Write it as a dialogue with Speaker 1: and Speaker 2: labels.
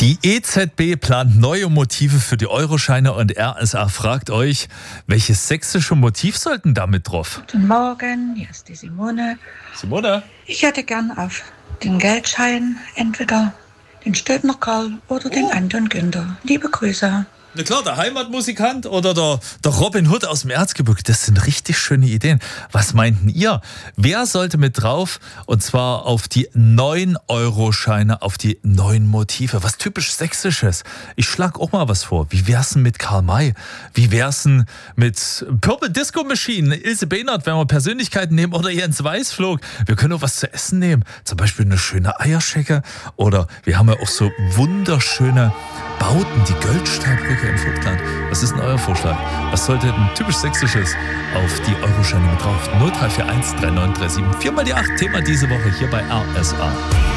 Speaker 1: Die EZB plant neue Motive für die Euroscheine und RSA fragt euch, welches sächsische Motiv sollten damit drauf?
Speaker 2: Guten Morgen, hier ist die Simone.
Speaker 1: Simone?
Speaker 2: Ich hätte gern auf den Geldschein entweder den Stöbner Karl oder den Anton Günther. Liebe Grüße.
Speaker 1: Na klar, der Heimatmusikant oder der Robin Hood aus dem Erzgebirge, das sind richtig schöne Ideen. Was meinten ihr? Wer sollte mit drauf? Und zwar auf die 9-Euro-Scheine, auf die 9 Motive. Was typisch Sächsisches. Ich schlag auch mal was vor. Wie wär's denn mit Karl May? Wie wär's denn mit Purple Disco Machine, Ilse Behnert, wenn wir Persönlichkeiten nehmen, oder Jens Weißflog? Wir können auch was zu essen nehmen. Zum Beispiel eine schöne Eierschecke. Oder wir haben ja auch so wunderschöne Bauten, die Göldsteinbrücke in Vogtland. Was ist denn euer Vorschlag? Was sollte denn typisch Sächsisches auf die Euroscheine mit drauf? 0341 3937 4 mal die 8, Thema diese Woche hier bei RSA.